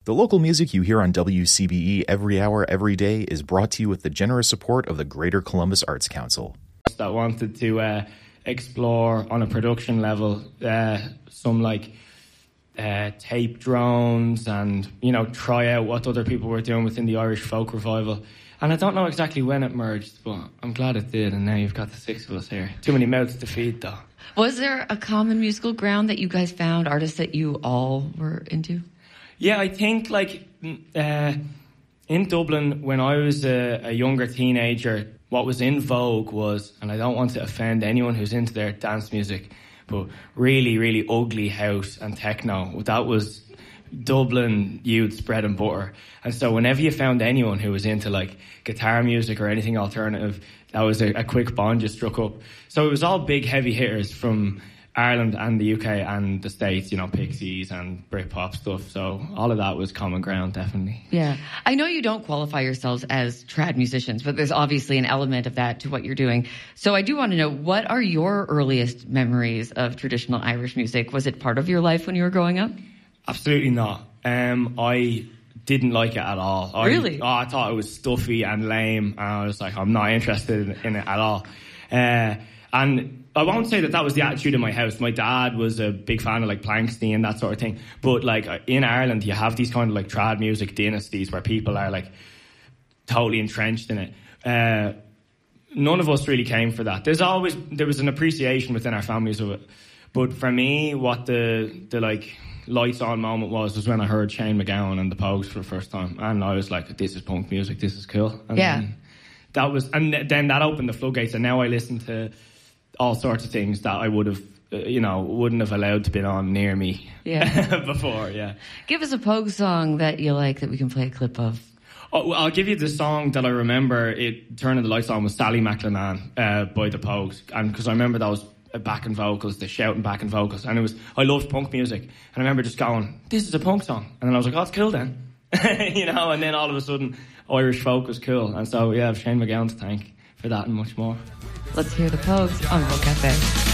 The local music you hear on WCBE every hour, every day is brought to you with the generous support of the Greater Columbus Arts Council. That wanted to explore on a production level some tape drones and, try out what other people were doing within the Irish folk revival. And I don't know exactly when it merged, but I'm glad it did, and now you've got the six of us here. Too many mouths to feed, though. Was there a common musical ground that you guys found, artists that you all were into? Yeah, I think, in Dublin, when I was a younger teenager, what was in vogue was, and I don't want to offend anyone who's into their dance music, but really, really ugly house and techno. That was Dublin youth's bread and butter. And so whenever you found anyone who was into guitar music or anything alternative, that was a quick bond just struck up. So it was all big heavy hitters from Ireland and the UK and the States, Pixies and Britpop stuff. So all of that was common ground, definitely. Yeah. I know you don't qualify yourselves as trad musicians, but there's obviously an element of that to what you're doing. So I do want to know, what are your earliest memories of traditional Irish music? Was it part of your life when you were growing up? Absolutely not. I didn't like it at all. Really? I thought it was stuffy and lame, and I was like, I'm not interested in it at all. And I won't say that was the attitude in my house. My dad was a big fan of Planksty and that sort of thing. But in Ireland, you have these kind of trad music dynasties where people are totally entrenched in it. None of us really came for that. There was an appreciation within our families of it. But for me, what the lights on moment was when I heard Shane MacGowan and the Pogues for the first time, and I was like, this is punk music, this is cool. And then that opened the floodgates, and now I listen to all sorts of things that I would have wouldn't have allowed to be on near me before. Give us a Pogue song that you like that we can play a clip of. I'll give you the song that I remember turning the lights on was Sally McLennan by the Pogues, and because I remember that was backing vocals, the shouting backing vocals, and I loved punk music, and I remember just going, this is a punk song, and then I was like, oh, it's cool then. And then all of a sudden Irish folk was cool, and so I have Shane MacGowan to thank for that and much more. Let's hear the Pogues on Folk Cafe.